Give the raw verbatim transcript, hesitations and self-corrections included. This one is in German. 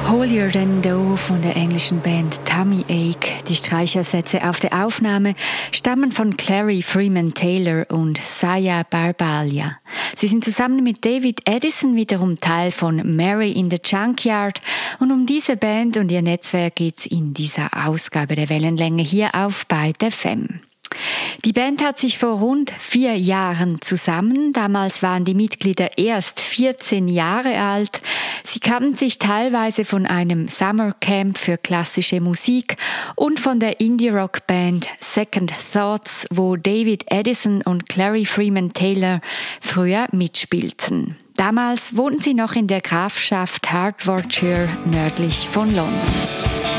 Holier Than Thou von der englischen Band Tummy Ache. Die Streichersätze auf der Aufnahme stammen von Clary Freeman Taylor und Saya Barbalia. Sie sind zusammen mit David Edison wiederum Teil von Mary in the Junkyard. Und um diese Band und ihr Netzwerk geht's in dieser Ausgabe der Wellenlänge hier auf Byte F M. Die Band hat sich vor rund vier Jahren zusammen. Damals waren die Mitglieder erst vierzehn Jahre alt. Sie kannten sich teilweise von einem Summercamp für klassische Musik und von der Indie-Rock-Band Second Thoughts, wo David Edison und Clary Freeman Taylor früher mitspielten. Damals wohnten sie noch in der Grafschaft Hertfordshire nördlich von London.